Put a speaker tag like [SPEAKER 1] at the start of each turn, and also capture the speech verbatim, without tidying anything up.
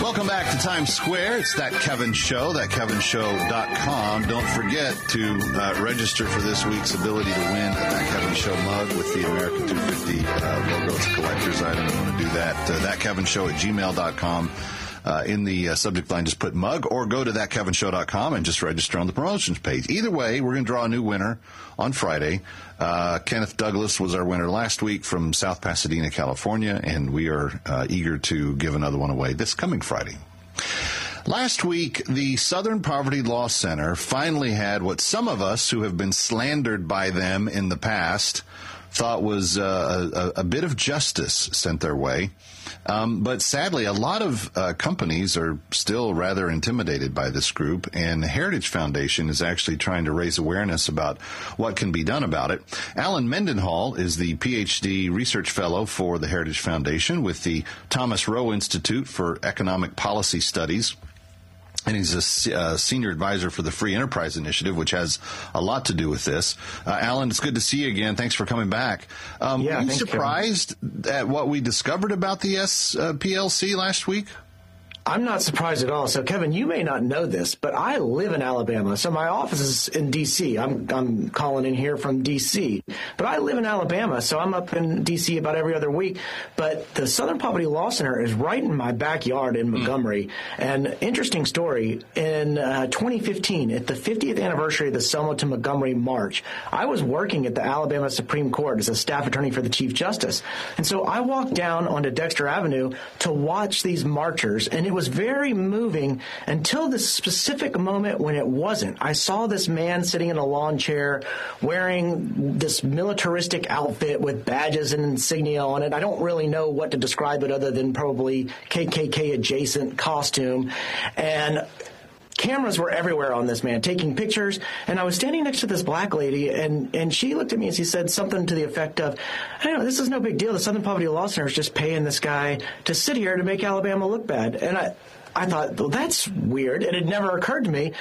[SPEAKER 1] Welcome back to Times Square. It's That Kevin Show, that kevin show dot com. Don't forget to uh, register for this week's ability to win a That Kevin Show mug with the America two fifty uh, logo. It's a collector's item. You want to do that. Uh, that kevin show at gmail dot com. Uh, in the uh, subject line, just put mug, or go to that kevin show dot com and just register on the promotions page. Either way, we're going to draw a new winner on Friday. Uh, Kenneth Douglas was our winner last week from South Pasadena, California, and we are uh, eager to give another one away this coming Friday. Last week, the Southern Poverty Law Center finally had what some of us who have been slandered by them in the past thought was uh, a, a bit of justice sent their way. Um, but sadly, a lot of uh, companies are still rather intimidated by this group, and the Heritage Foundation is actually trying to raise awareness about what can be done about it. Alan Mendenhall is the P H D research fellow for the Heritage Foundation with the Thomas Rowe Institute for Economic Policy Studies. And he's a uh, senior advisor for the Free Enterprise Initiative, which has a lot to do with this. Uh, Alan, it's good to see you again. Thanks for coming back. Um,
[SPEAKER 2] yeah,
[SPEAKER 1] were you
[SPEAKER 2] thanks,
[SPEAKER 1] surprised Kevin. at what we discovered about the S P L C last week?
[SPEAKER 2] I'm not surprised at all. So, Kevin, you may not know this, but I live in Alabama. So my office is in D C. I'm I'm calling in here from D C. But I live in Alabama, so I'm up in D C about every other week. But the Southern Poverty Law Center is right in my backyard in Montgomery. Mm. And interesting story, in uh, twenty fifteen, at the fiftieth anniversary of the Selma to Montgomery March, I was working at the Alabama Supreme Court as a staff attorney for the Chief Justice. And so I walked down onto Dexter Avenue to watch these marchers, and it was very moving until the specific moment when it wasn't. I saw this man sitting in a lawn chair wearing this militaristic outfit with badges and insignia on it. I don't really know what to describe it other than probably K K K adjacent costume. And cameras were everywhere on this man, taking pictures, and I was standing next to this black lady, and, and she looked at me and she said something to the effect of, I don't know, this is no big deal. The Southern Poverty Law Center is just paying this guy to sit here to make Alabama look bad. And I, I thought, well, that's weird, and it never occurred to me